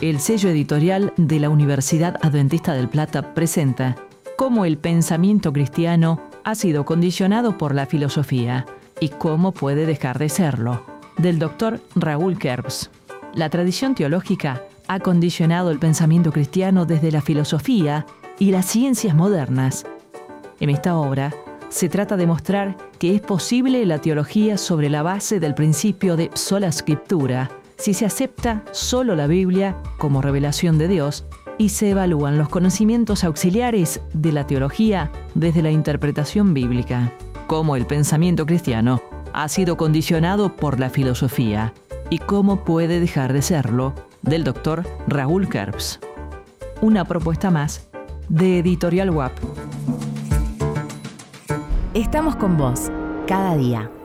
El sello editorial de la Universidad Adventista del Plata presenta cómo el pensamiento cristiano ha sido condicionado por la filosofía y cómo puede dejar de serlo, del doctor Raúl Kerbs. La tradición teológica ha condicionado el pensamiento cristiano desde la filosofía y las ciencias modernas. En esta obra se trata de mostrar que es posible la teología sobre la base del principio de sola scriptura, si se acepta solo la Biblia como revelación de Dios y se evalúan los conocimientos auxiliares de la teología desde la interpretación bíblica. Cómo el pensamiento cristiano ha sido condicionado por la filosofía y cómo puede dejar de serlo, del doctor Raúl Kerbs. Una propuesta más de Editorial WAP. Estamos con vos, cada día.